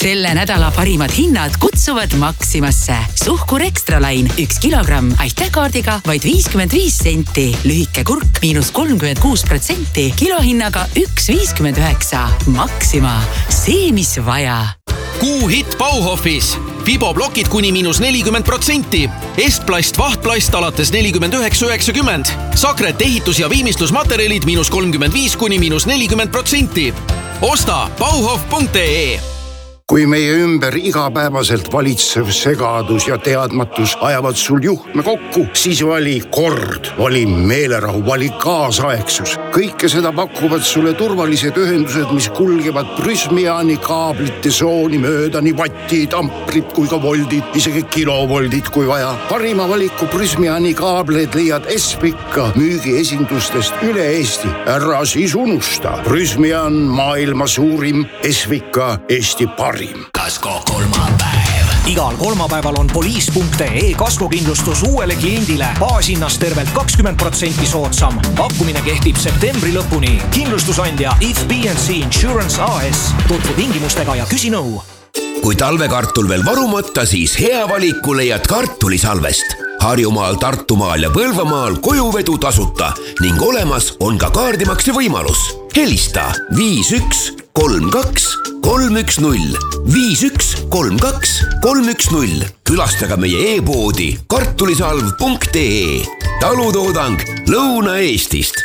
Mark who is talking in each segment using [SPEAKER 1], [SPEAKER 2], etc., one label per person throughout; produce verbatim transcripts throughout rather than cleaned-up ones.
[SPEAKER 1] Selle nädala parimad hinnad kutsuvad Maximasse. Suhkur Extra Line üks kilogramm aitäkaardiga vaid viiskümmend viis senti. Lühike kurk miinus kolmkümmend kuus protsenti kilohinnaga üks viiskümmend üheksa. Maxima. See, mis vaja.
[SPEAKER 2] Kuu hitt Bauhofis. Fiboblokid kuni miinus nelikümmend protsenti. Estplast vahtplast alates nelikümmend üheksa üheksakümmend. Sakret ehitus- ja viimistlusmaterjalid miinus kolmkümmend viis kuni miinus nelikümmend protsenti. Osta bauhof punkt ee.
[SPEAKER 3] Kui meie ümber igapäevaselt valitsev segadus ja teadmatus ajavad sul juhtme kokku, siis vali kord, vali meelerahu, vali kaasaegsus. Kõike seda pakuvad sulle turvalised ühendused, mis kulgevad Prysmiani kaablite sooni mööda, nii vattid, amprid kui ka voldid, isegi kilovoldid kui vaja. Parima valiku Prysmiani kaableid leiad Espika müügiesindustest üle Eesti. Ära siis unusta. Prysmian maailma suurim, Espika Eesti parim.
[SPEAKER 4] Kasko kolmapäev. Igal kolmapäeval on poliis punkt ee kaskokindlustus uuele kliendile baashinnast tervelt kakskümmend protsenti soodsam. Pakkumine kehtib septembri lõpuni. Kindlustusandja If B and C Insurance A S. Tutvu tingimustega ja küsi nõu.
[SPEAKER 5] Kui talvekartul veel varumata, siis hea valiku leiad kartulisalvest. Harjumaal, Tartumaal ja Põlvamaal kojuvedu tasuta ning olemas on ka kaardimakse võimalus. Helista viis üks kolm kaks kolm üks null viis üks kolm kaks kolm üks null. Külastage meie e-poodi kartulisalv punkt ee. Talutoodang Lõuna-Eestist.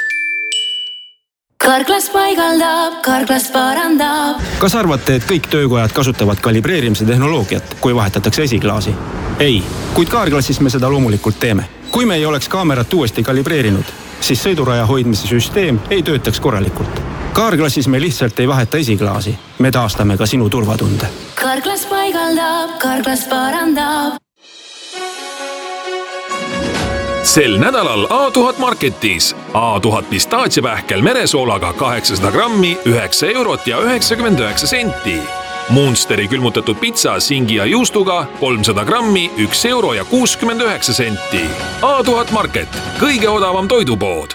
[SPEAKER 6] Karklas paigaldab, Karklas parandab.
[SPEAKER 7] Kas arvate, et kõik töökojad kasutavad kalibreerimise tehnoloogiat, kui vahetatakse esiklaasi? Ei, kuid Kaarklassis me seda loomulikult teeme. Kui me ei oleks kaamerat uuesti kalibreerinud, siis sõiduraja hoidmise süsteem ei töötaks korralikult. Kaarklassis me lihtsalt ei vaheta esiklaasi. Me taastame ka sinu turvatunde.
[SPEAKER 6] Karklas paigaldab, Karklas parandab.
[SPEAKER 8] Sel nädalal A tuhat Marketis. A tuhat pistaatsiapähkel meresoolaga kaheksasada grammi, üheksa eurot ja üheksakümmend üheksa senti. Munsteri külmutatud pitsa singi ja juustuga kolmsada grammi, üks euro ja kuuskümmend üheksa senti. A tuhat Market. Kõige odavam toidupood.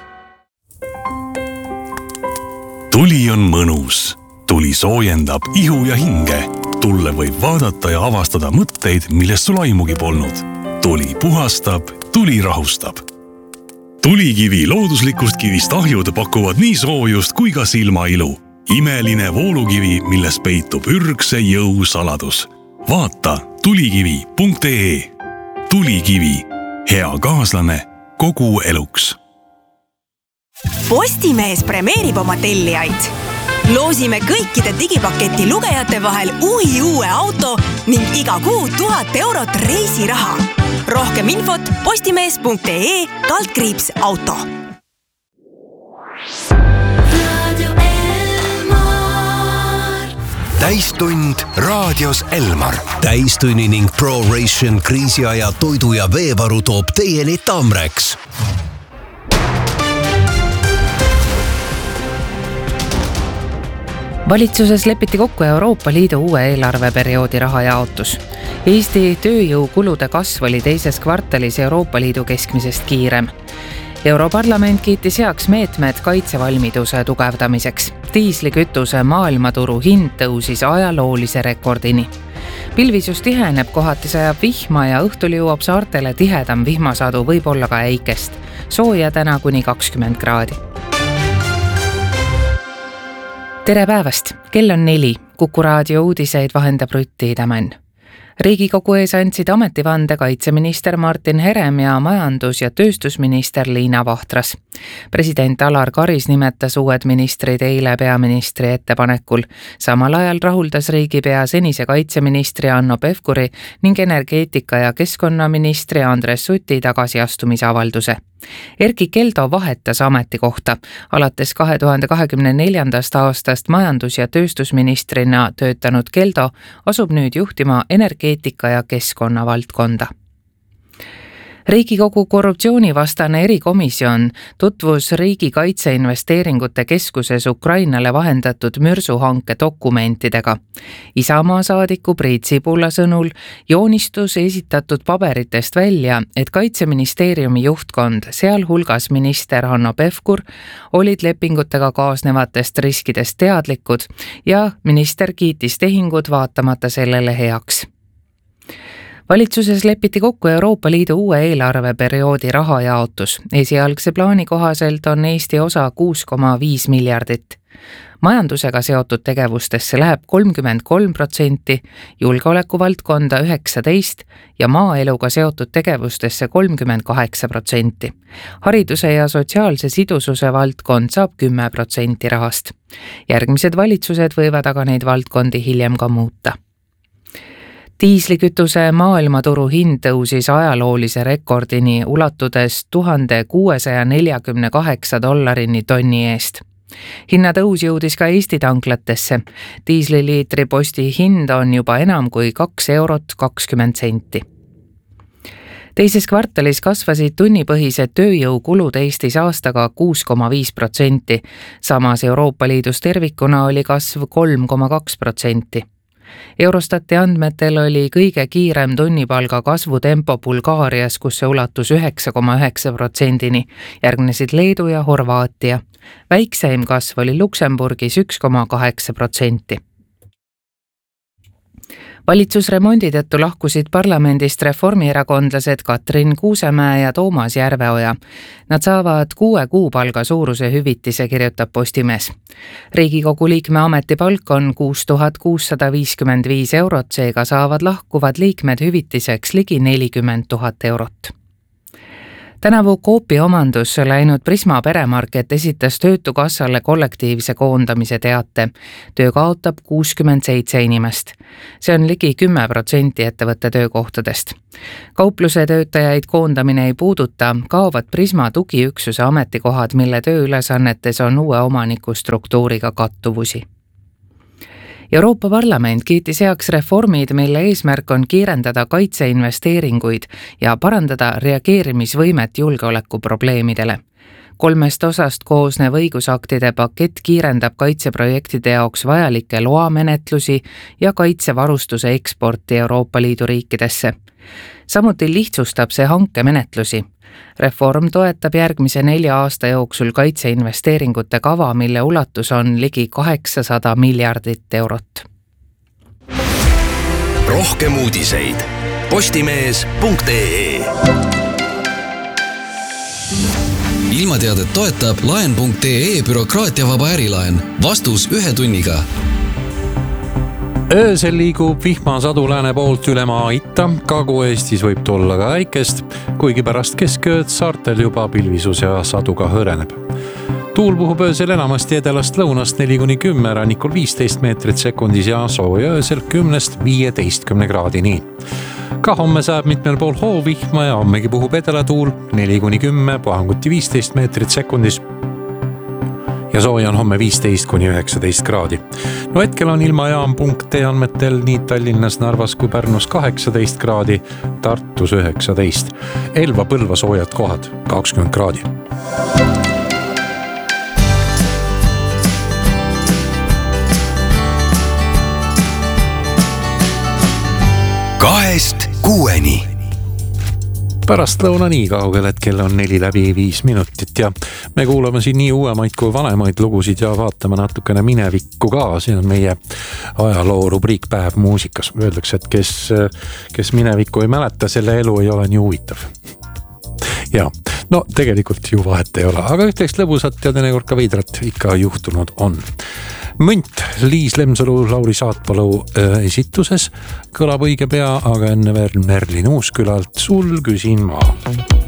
[SPEAKER 9] Tuli on mõnus. Tuli soojendab ihu ja hinge. Tulle võib vaadata ja avastada mõtteid, millest sul aimugi polnud. Tuli puhastab, tuli rahustab. Tulikivi looduslikust kivist ahjud pakuvad nii soojust kui ka silmailu. Imeline voolukivi, milles peitub ürgse jõu saladus. Vaata tulikivi punkt ee. Tulikivi. Hea kaaslane kogu eluks.
[SPEAKER 10] Postimees premeerib oma tellijaid. Loosime kõikide digipaketi lugejate vahel uhi uue auto ning iga kuu tuhat eurot reisiraha. Rohkem infot postimees punkt ee kaldkriips auto.
[SPEAKER 5] Täistund raadios Elmar. Täistunni ning ProRation kriisiaja toidu ja veevaru toob teieni Tamreks.
[SPEAKER 11] Valitsuses lepiti kokku Euroopa Liidu uue eelarveperioodi rahajaotus. Eesti tööjõukulude kasv oli teises kvartalis Euroopa Liidu keskmisest kiirem. Europarlament kiitis heaks meetmed kaitsevalmiduse tugevdamiseks. Diislikütuse maailmaturu hind tõusis ajaloolise rekordini. Pilvisus tiheneb, kohati sajab vihma ja õhtul jõuab saartele tihedam vihmasadu, võib olla ka äikest. Sooja täna kuni kakskümmend kraadi. Tere päevast! Kell on neli. Kuku raadio uudiseid vahendab Rutti Tämän. Riigikogu ees andsid ametivande kaitseminister Martin Herem ja majandus- ja tööstusminister Liina Vahtras. President Alar Karis nimetas uued ministrid eile peaministri ettepanekul. Samal ajal rahuldas riigipea senise kaitseministri Anno Pevkuri ning energeetika- ja keskkonnaministri Andres Suti tagasiastumise avalduse. Erki Keldo vahetas ametikohta. Alates kahe tuhande kahekümne neljandast aastast majandus- ja tööstusministrina töötanud Keldo asub nüüd juhtima energeetika- ja keskkonnavaldkonda. Riigikogu korruptsioonivastane erikomisjon tutvus Riigi Kaitseinvesteeringute Keskuses Ukrainale vahendatud mürsuhanke dokumentidega. Isamaa saadiku Priit Sibula sõnul joonistus esitatud paberitest välja, et Kaitseministeeriumi juhtkond, sealhulgas minister Hanno Pevkur, olid lepingutega kaasnevatest riskidest teadlikud ja minister kiitis tehingud vaatamata sellele heaks. Valitsuses lepiti kokku Euroopa Liidu uue eelarveperioodi rahajaotus. Esialgse plaani kohaselt on Eesti osa kuus koma viis miljardit. Majandusega seotud tegevustesse läheb kolmkümmend kolm protsenti, julgeoleku valdkonda üheksateist ja maaeluga seotud tegevustesse kolmkümmend kaheksa protsenti. Hariduse ja sotsiaalse sidususe valdkond saab kümme protsenti rahast. Järgmised valitsused võivad aga neid valdkondi hiljem ka muuta. Diislikütuse maailmaturu hind tõusis ajaloolise rekordini ulatudes tuhat kuussada nelikümmend kaheksa dollarini tonni eest. Hinnatõus jõudis ka Eesti tanklatesse. Diisliliitri posti hind on juba enam kui kaks eurot kakskümmend senti. Teises kvartalis kasvasid tunnipõhised tööjõukulud Eestis aastaga kuus koma viis protsenti. Samas Euroopa Liidus tervikuna oli kasv kolm koma kaks protsenti. Eurostati andmetel oli kõige kiirem tunnipalga kasvutempo Bulgaarias, kus see ulatus üheksa koma üheksa protsendini, järgnesid Leedu ja Horvaatia. Väikseim kasv oli Luksemburgis üks koma kaheksa protsenti. Valitsusremondi tõttu lahkusid parlamendist reformierakondlased Katrin Kuusemäe ja Toomas Järveoja. Nad saavad kuue kuupalga suuruse hüvitise, kirjutab Postimees. Riigikogu liikme ametipalk on kuus tuhat kuussada viiskümmend viis eurot, seega saavad lahkuvad liikmed hüvitiseks ligi nelikümmend tuhat eurot. Tänavu Coopi omandusse läinud Prisma peremarket esitas Töötukassale kollektiivse koondamise teate. Töö kaotab kuuskümmend seitse inimest. See on ligi kümme protsenti ettevõtte töökohtadest. Kaupluse töötajaid koondamine ei puuduta, kaovad Prisma tugiüksuse ametikohad, mille tööülesannetes on uue omaniku struktuuriga kattuvusi. Euroopa Parlament kiitis heaks reformid, mille eesmärk on kiirendada kaitseinvesteeringuid ja parandada reageerimisvõimet julgeolekuprobleemidele. Kolmest osast koosnev õigusaktide pakett kiirendab kaitseprojektide jaoks vajalikke loamenetlusi ja kaitsevarustuse eksporti Euroopa Liidu riikidesse. Samuti lihtsustab see hankemenetlusi. Reform toetab järgmise nelja aasta jooksul kaitseinvesteeringute kava, mille ulatus on ligi kaheksasada miljardit eurot.
[SPEAKER 5] Rohkem uudiseid postimees punkt ee.
[SPEAKER 12] Ilmateadet toetab laen punkt ee bürokraatiavaba ärilaen. Vastus ühe tunniga.
[SPEAKER 13] Öösel liigub vihmasadu lääne poolt üle maa itta, Kagu-Eestis võib tulla ka väikest, kuigi pärast keskööd saartel juba pilvisus ja saduga hõreneb. Tuul puhub öösel enamasti edelast lõunast neli kuni kümme, rannikul viisteist meetrit sekundis ja sooja öösel kümnest viieteistkümne kraadini. Ka homme saab mitmel pool hoovihma ja hommegi puhub edelatuul neli kuni kümme, puhanguti viisteist meetrit sekundis. Ja sooja on homme viisteist kuni üheksateist kraadi. No hetkel on ilmajaam punkt ee andmetel nii Tallinnas, Narvas kui Pärnus kaheksateist kraadi, Tartus üheksateist. Elva Põlva soojad kohad kakskümmend kraadi.
[SPEAKER 5] Kahest kuueni.
[SPEAKER 13] Pärast lõuna nii kaugel, et kell on neli läbi viis minutit ja me kuulame siin nii uuemaid kui vanemaid lugusid ja vaatame natukene minevikku ka. See on meie ajaloo rubriik Päev muusikas. Öeldakse, et kes, kes minevikku ei mäleta, selle elu ei ole nii huvitav. Ja, no tegelikult ju vahet ei ole, aga ühteks lõbusat ja teinekord ka veidrat ikka juhtunud on. Münt Liis Lemsalu, Lauri Saatpalu esituses kõlab õige pea, aga enne veel Merlin Uuskülalt Sul küsin ma.